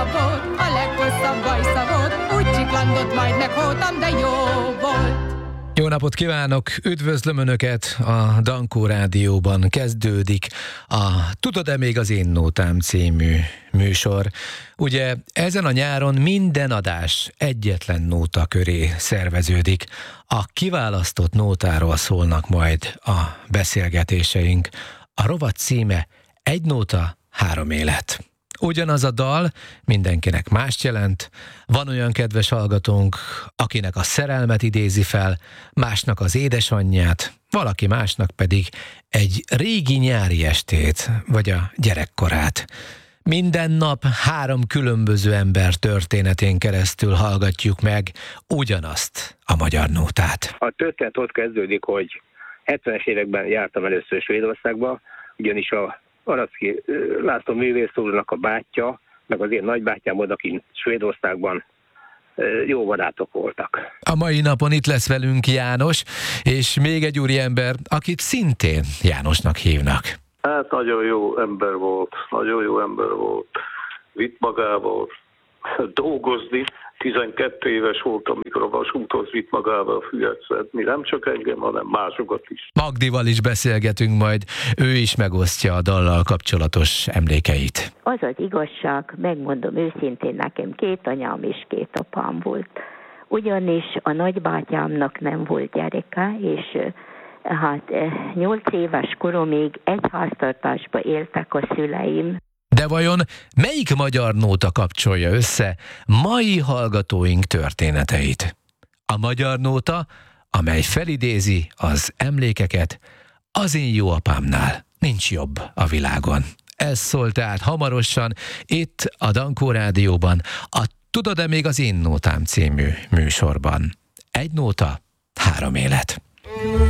volt, a leghosszabb bajsza volt, úgy csiklandott, majd meghótam, de jó volt. Jó napot kívánok! Üdvözlöm Önöket! A Dankó Rádióban kezdődik a Tudod-e még az én nótám című műsor. Ugye ezen a nyáron minden adás egyetlen nóta köré szerveződik. A kiválasztott nótáról szólnak majd a beszélgetéseink. A rovat címe Egy nóta, három élet. Ugyanaz a dal mindenkinek mást jelent. Van olyan kedves hallgatónk, akinek a szerelmet idézi fel, másnak az édesanyját, valaki másnak pedig egy régi nyári estét, vagy a gyerekkorát. Minden nap 3 különböző ember történetén keresztül hallgatjuk meg ugyanazt a magyar nótát. A történet ott kezdődik, hogy 70-es években jártam először Svédországba, ugyanis a Aracki László művész úrnak a bátyja, meg az én nagybátyám volt, aki Svédországban jó barátok voltak. A mai napon itt lesz velünk János, és még egy úriember, akit szintén Jánosnak hívnak. Hát nagyon jó ember volt, vitt magával dolgozni. 12 éves voltam, amikor a vasúthoz vitt magával füvet szedni. Nem csak engem, hanem másokat is. Magdival is beszélgetünk majd, ő is megosztja a dallal kapcsolatos emlékeit. Az az igazság, megmondom őszintén, nekem 2 anyám és 2 apám volt. Ugyanis a nagybátyámnak nem volt gyereke, és 8 éves koromig egy háztartásba éltek a szüleim. De vajon melyik magyar nóta kapcsolja össze mai hallgatóink történeteit? A magyar nóta, amely felidézi az emlékeket, az én jó apámnál nincs jobb a világon. Ez szól tehát hamarosan itt a Dankó Rádióban, a Tudod-e még az én nótám című műsorban. Egy nóta, 3 élet.